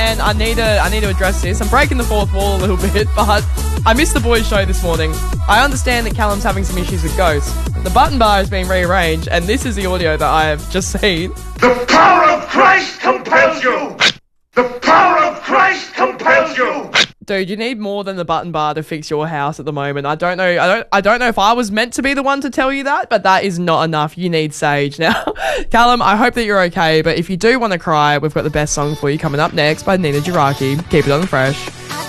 and I need to address this. I'm breaking the fourth wall a little bit, but I missed the boys' show this morning. I understand that Callum's having some issues with ghosts. The button bar has been rearranged, and this is the audio that I have just seen. The power of Christ compels you! The power of Christ compels you! Dude, you need more than the button bar to fix your house at the moment. I don't know if I was meant to be the one to tell you that, but that is not enough. You need Sage. Now, Callum, I hope that you're okay, but if you do want to cry, we've got the best song for you coming up next by Nina Jiraki. Keep it on the fresh.